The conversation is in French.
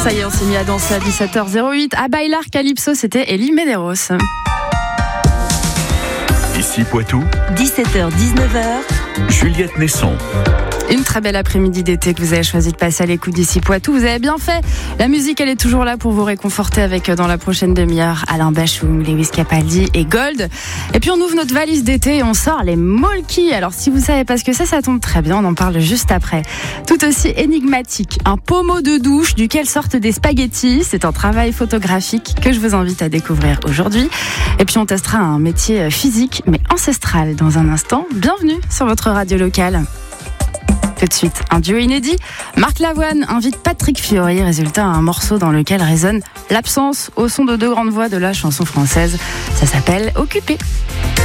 Ça y est, on s'est mis à danser à 17h08. À Bailar Calypso, c'était Elie Medeiros. Ici Poitou, 17h-19h, Juliette Nesson. Une très belle après-midi d'été que vous avez choisi de passer à l'écoute d'ici Poitou. Vous avez bien fait. La musique, elle est toujours là pour vous réconforter avec, dans la prochaine demi-heure, Alain Bachung, Lewis Capaldi et Gold. Et puis on ouvre notre valise d'été et on sort les molki. Alors si vous savez pas ce que c'est, ça tombe très bien, on en parle juste après. Tout aussi énigmatique, un pommeau de douche duquel sortent des spaghettis. C'est un travail photographique que je vous invite à découvrir aujourd'hui. Et puis on testera un métier physique mais ancestral dans un instant. Bienvenue sur votre radio locale. Tout de suite, un duo inédit. Marc Lavoine invite Patrick Fiori, résultat un morceau dans lequel résonne l'absence au son de deux grandes voix de la chanson française. Ça s'appelle Occupé.